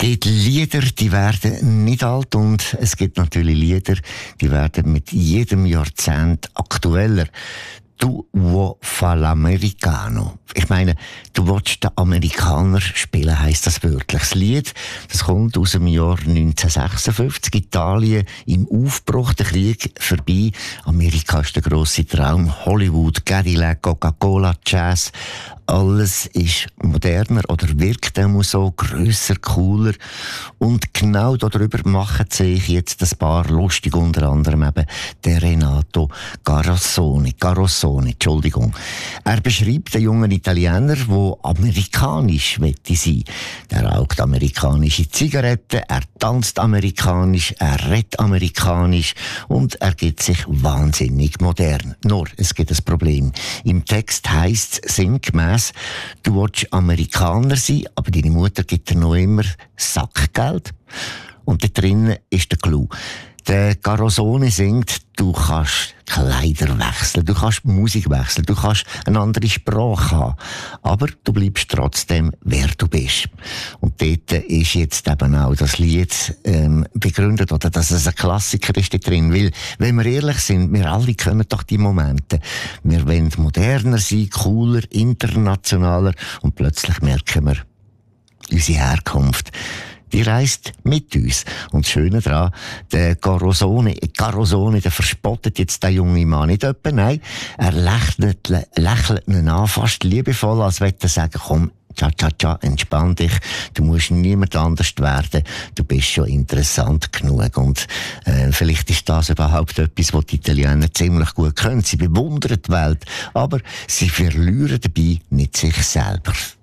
gibt Lieder, die werden nicht alt, und es gibt natürlich Lieder, die werden mit jedem Jahrzehnt aktueller. Du vuoi fa l'americano. Ich meine, du willst den Amerikaner spielen, heisst das wörtlich. Das Lied, das kommt aus dem Jahr 1956. Italien im Aufbruch, der Krieg vorbei. Amerika ist der grosse Traum. Hollywood, Cadillac, Coca-Cola, Jazz. Alles ist moderner oder wirkt immer so grösser, cooler. Und genau darüber machen sich jetzt ein paar lustig, unter anderem eben der Renato Carosone, Entschuldigung. Er beschreibt den jungen Italiener, der amerikanisch wette sein. Er raucht amerikanische Zigaretten, er tanzt amerikanisch, er redet amerikanisch und er gibt sich wahnsinnig modern. Nur, es gibt ein Problem. Im Text heisst es sinngemäss: Du willst Amerikaner sein, aber deine Mutter gibt dir noch immer Sackgeld. Und da drinnen ist der Clou. Der Carosone singt, du kannst Kleider wechseln, du kannst Musik wechseln, du kannst eine andere Sprache haben, aber du bleibst trotzdem, wer du bist. Und dort ist jetzt eben auch das Lied begründet, oder dass es ein Klassiker ist da drin. Weil, wenn wir ehrlich sind, wir alle kennen doch die Momente. Wir wollen moderner sein, cooler, internationaler, und plötzlich merken wir, unsere Herkunft, die reist mit uns. Und das Schöne daran, der Carosone, der verspottet jetzt den jungen Mann nicht etwa, nein, er lächelt ihn an, fast liebevoll, als würde er sagen: Komm, entspann dich, du musst niemand anders werden, du bist schon interessant genug. Und vielleicht ist das überhaupt etwas, was die Italiener ziemlich gut können. Sie bewundern die Welt, aber sie verlieren dabei nicht sich selber.